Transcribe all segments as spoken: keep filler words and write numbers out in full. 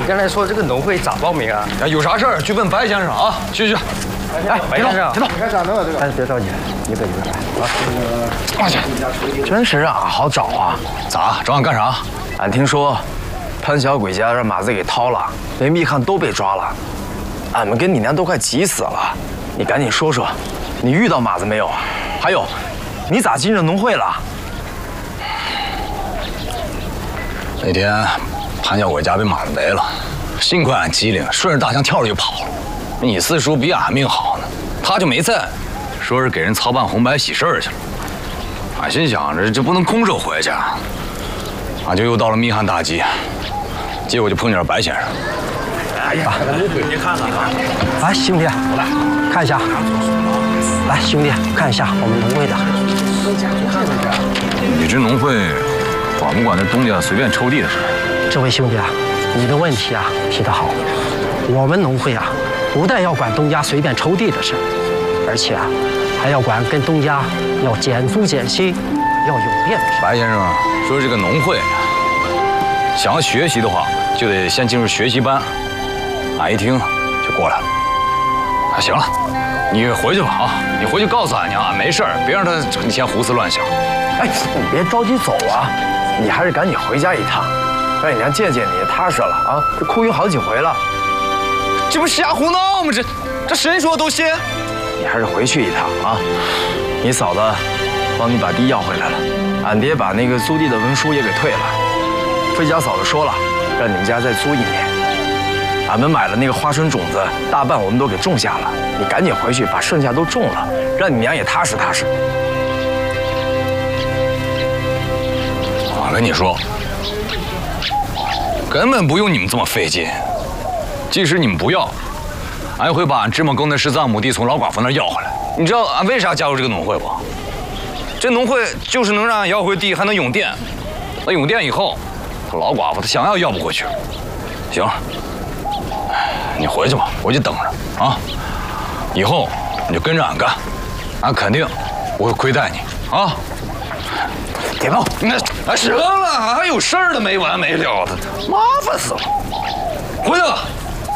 刚才说这个农会咋报名啊？ 有啥事儿去问白先生啊，去去。 哎，白先生， 别动， 你看咋弄啊？这个？ 哎，别着急，一个一个来。啊， 过去。 真是让俺好找啊！ 咋找俺干啥？ 俺听说潘小鬼家让马子给掏了，连密汉都被抓了，俺们跟你娘都快急死了。你赶紧说说，你遇到马子没有？还有，你咋进这农会了？ 那天潘小鬼家被马子逮了，幸亏俺机灵，顺着大墙跳着就跑了。你四叔比俺命好呢，他就没在，说是给人操办红白喜事去了。俺心想着这不能空手回去，俺就又到了密汉大集，结果就碰见了白先生。 哎呀，别看了啊！来，兄弟，来看一下。来，兄弟，看一下我们农会的。 你这农会管不管那东家随便抽地的事？ 这位兄弟啊，你的问题啊提得好。我们农会啊，不但要管东家随便抽地的事，而且啊，还要管跟东家要减租减薪、要有店的事。 白先生说这个农会想要学习的话，就得先进入学习班。俺一听就过来了。啊，行了，你回去吧啊！你回去告诉俺娘，俺没事儿，别让她成天胡思乱想。 哎，你别着急走啊，你还是赶紧回家一趟，让你娘见见你，踏实了啊！这哭晕好几回了。 这不瞎胡闹吗？这这谁说都信？ 你还是回去一趟啊！你嫂子帮你把地要回来了，俺爹把那个租地的文书也给退了。费家嫂子说了，让你们家再租一年。俺们买了那个花生种子，大半我们都给种下了。你赶紧回去把剩下都种了，让你娘也踏实踏实。 我跟你说，根本不用你们这么费劲。即使你们不要，俺也会把俺芝麻沟那十三亩地从老寡妇那儿要回来。你知道俺为啥加入这个农会不？这农会就是能让俺要回地，还能永店。那永店以后，他老寡妇他想要要不回去。行了，你回去吧，回去等着啊。以后你就跟着俺干，俺肯定不会亏待你啊。 铁炮， 那哎行了，还有事儿的没完没了的，麻烦死了。回去吧。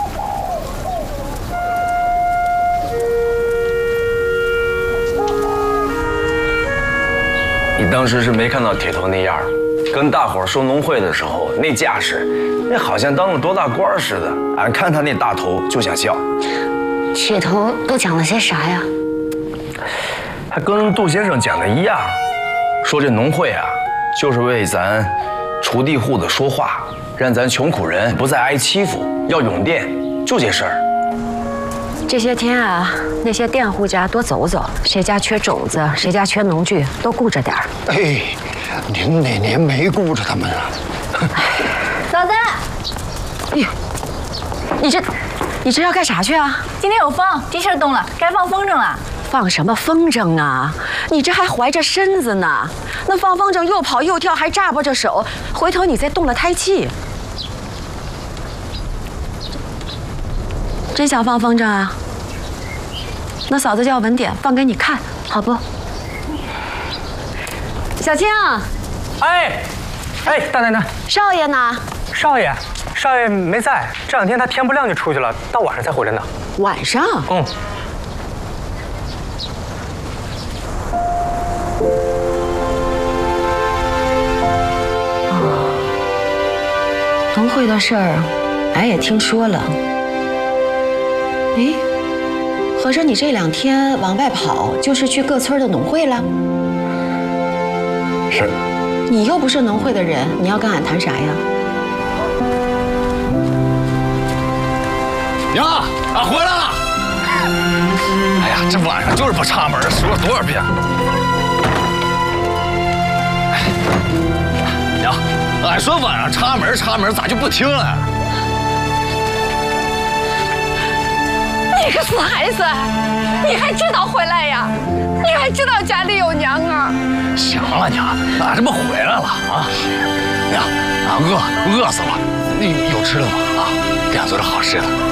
你当时是没看到铁头那样，跟大伙儿说农会的时候那架势，那好像当了多大官似的。俺看他那大头就想笑。 铁头都讲了些啥呀？ 他跟杜先生讲的一样，说这农会啊，就是为咱锄地户的说话，让咱穷苦人不再挨欺负，要永店，就这事儿。 这些天啊，那些佃户家多走走，谁家缺种子，谁家缺农具，都顾着点儿。 哎，您哪年没顾着他们啊？ 嫂子， 哎呦，你这，你这要干啥去啊？ 今天有风，地气儿动了，该放风筝了。 放什么风筝啊？你这还怀着身子呢，那放风筝又跑又跳，还扎巴着手，回头你再动了胎气。真想放风筝啊？那嫂子叫文典放给你看，好不？小青， 哎，哎，大奶奶， 少爷呢？ 少爷，少爷没在，这两天他天不亮就出去了，到晚上才回来呢。 晚上？ 嗯。 哦，农会的事儿，俺也听说了。哎，合着你这两天往外跑，就是去各村的农会了？ 是。 你又不是农会的人，你要跟俺谈啥呀？ 娘，俺回来了。哎呀，这晚上就是不插门，说了多少遍。哎，娘，俺说晚上插门插门，咋就不听了？ 你个死孩子，你还知道回来呀？你还知道家里有娘啊？ 行了，娘，俺这不回来了啊？娘，俺饿饿死了，你有吃的吗？啊，给俺做点好吃的。